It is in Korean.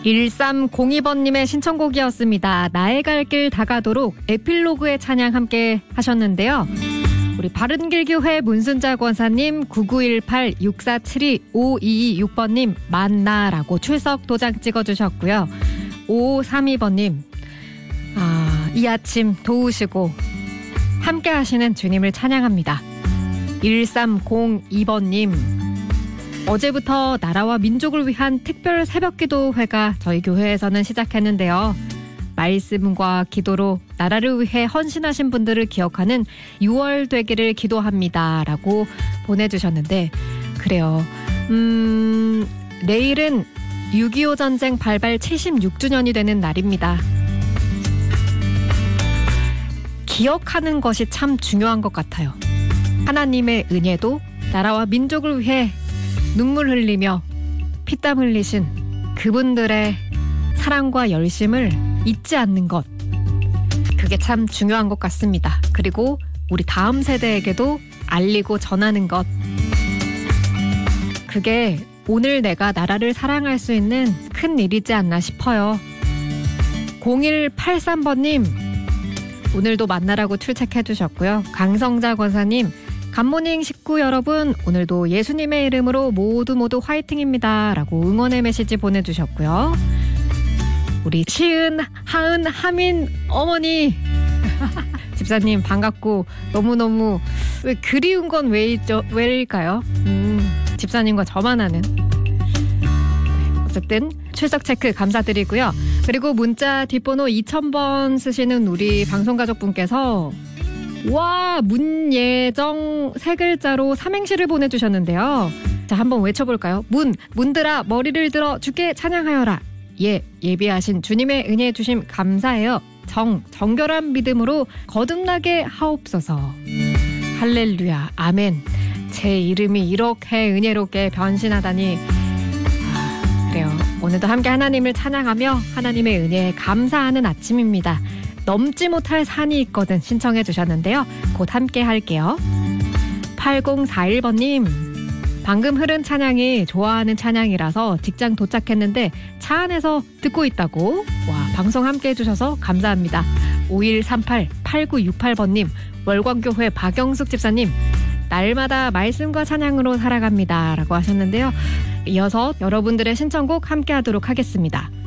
1302번님의 신청곡이었습니다. 나의 갈 길 다가도록 에필로그의 찬양 함께 하셨는데요. 우리 바른길교회 문순자 권사님, 9918-6472-5226번님 만나라고 출석 도장 찍어주셨고요. 5532번님 이 아침 도우시고 함께 하시는 주님을 찬양합니다. 1302번님 어제부터 나라와 민족을 위한 특별 새벽기도회가 저희 교회에서는 시작했는데요. 말씀과 기도로 나라를 위해 헌신하신 분들을 기억하는 6월 되기를 기도합니다 라고 보내주셨는데 그래요. 내일은 6.25 전쟁 발발 76주년이 되는 날입니다. 기억하는 것이 참 중요한 것 같아요. 하나님의 은혜도 나라와 민족을 위해 눈물 흘리며 피땀 흘리신 그분들의 사랑과 열심을 잊지 않는 것, 그게 참 중요한 것 같습니다. 그리고 우리 다음 세대에게도 알리고 전하는 것, 그게 오늘 내가 나라를 사랑할 수 있는 큰 일이지 않나 싶어요. 0183번님 오늘도 만나라고 출첵해 주셨고요. 강성자 권사님, 굿모닝 식구 여러분, 오늘도 예수님의 이름으로 모두 화이팅입니다 라고 응원의 메시지 보내주셨고요. 우리 시은, 하은, 하민 어머니 집사님 반갑고 너무너무 왜 그리운 건 왜일까요? 집사님과 저만 아는. 어쨌든 출석 체크 감사드리고요. 그리고 문자 뒷번호 2000번 쓰시는 우리 방송가족분께서 와, 문예정 세 글자로 삼행시를 보내주셨는데요. 자, 한번 외쳐볼까요? 문들아 머리를 들어 주께 찬양하여라. 예비하신 주님의 은혜 주심 감사해요. 정결한 믿음으로 거듭나게 하옵소서. 할렐루야, 아멘. 제 이름이 이렇게 은혜롭게 변신하다니. 그래요. 오늘도 함께 하나님을 찬양하며 하나님의 은혜에 감사하는 아침입니다. 넘지 못할 산이 있거든 신청해 주셨는데요. 곧 함께 할게요. 8041번님 방금 흐른 찬양이 좋아하는 찬양이라서 직장 도착했는데 차 안에서 듣고 있다고. 와, 방송 함께 해주셔서 감사합니다. 5138-8968번님 월광교회 박영숙 집사님 날마다 말씀과 찬양으로 살아갑니다 라고 하셨는데요. 이어서 여러분들의 신청곡 함께 하도록 하겠습니다.